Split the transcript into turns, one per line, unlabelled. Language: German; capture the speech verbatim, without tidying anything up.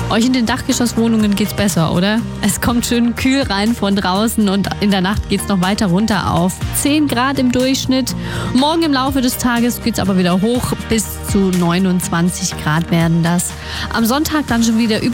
Euch in den Dachgeschosswohnungen geht's besser, oder? Es kommt schön kühl rein von draußen und in der Nacht geht's noch weiter runter auf zehn Grad im Durchschnitt. Morgen im Laufe des Tages geht's aber wieder hoch, bis zu neunundzwanzig Grad werden das. Am Sonntag dann schon wieder über